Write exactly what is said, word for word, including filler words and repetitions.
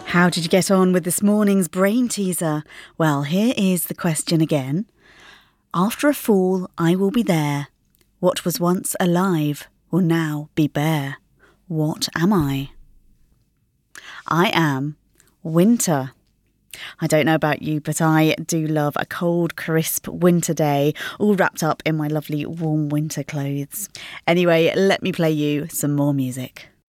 How did you get on with this morning's brain teaser? Well, here is the question again. After a fall, I will be there. What was once alive will now be bare. What am I? I am winter. I don't know about you, but I do love a cold, crisp winter day, all wrapped up in my lovely warm winter clothes. Anyway, let me play you some more music.